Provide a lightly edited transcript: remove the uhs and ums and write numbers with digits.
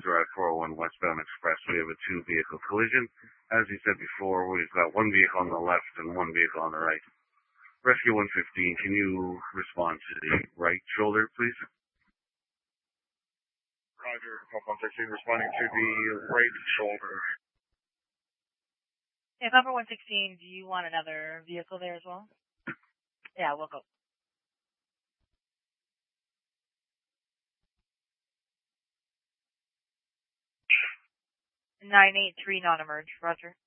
Drive 401 westbound express. We have a two-vehicle collision. As you said before, we've got one vehicle on the left and one vehicle on the right. Rescue 115, can you respond to the right shoulder, please? Roger, Pump 116 responding to the right shoulder. Yeah, Pumper 116, do you want another vehicle there as well? Yeah, we'll go. 983 non-emerge, roger.